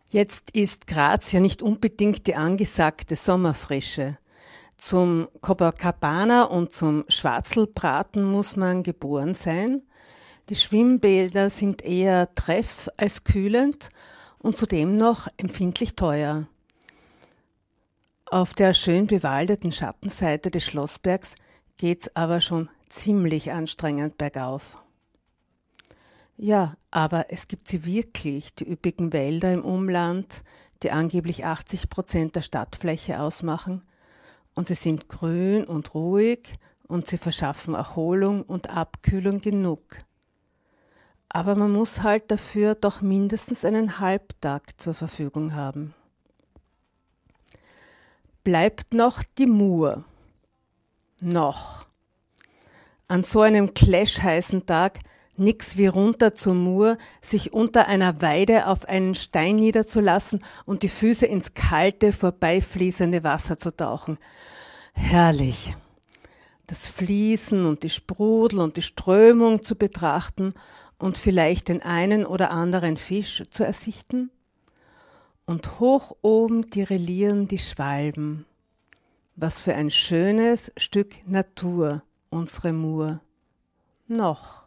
Jetzt ist Graz ja nicht unbedingt die angesagte Sommerfrische. Zum Copacabana und zum Schwarzelbraten muss man geboren sein. Die Schwimmbäder sind eher treff als kühlend und zudem noch empfindlich teuer. Auf der schön bewaldeten Schattenseite des Schlossbergs geht's aber schon ziemlich anstrengend bergauf. Ja, aber es gibt sie wirklich, die üppigen Wälder im Umland, die angeblich 80% der Stadtfläche ausmachen. Und sie sind grün und ruhig und sie verschaffen Erholung und Abkühlung genug. Aber man muss halt dafür doch mindestens einen Halbtag zur Verfügung haben. Bleibt noch die Mur. Noch. An so einem clashheißen Tag nix wie runter zur Mur, sich unter einer Weide auf einen Stein niederzulassen und die Füße ins kalte, vorbeifließende Wasser zu tauchen. Herrlich. Das Fließen und die Sprudel und die Strömung zu betrachten und vielleicht den einen oder anderen Fisch zu ersichten. Und hoch oben tirillieren die Schwalben. Was für ein schönes Stück Natur, unsere Mur. Noch.